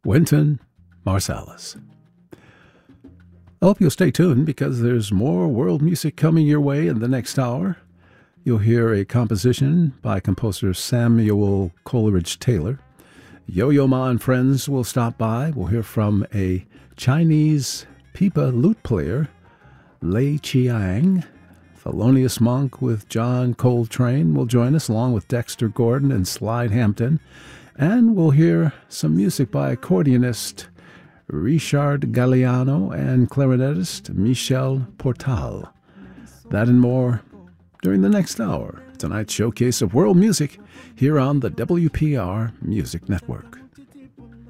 Wynton Marsalis. I hope you'll stay tuned because there's more world music coming your way in the next hour. You'll hear a composition by composer Samuel Coleridge Taylor. Yo-Yo Ma and friends will stop by. We'll hear from a Chinese pipa lute player, Lei Chiang. Thelonious Monk with John Coltrane will join us, along with Dexter Gordon and Slide Hampton. And we'll hear some music by accordionist Richard Galliano and clarinetist Michel Portal. That and more during the next hour. Tonight's showcase of world music here on the WPR Music Network.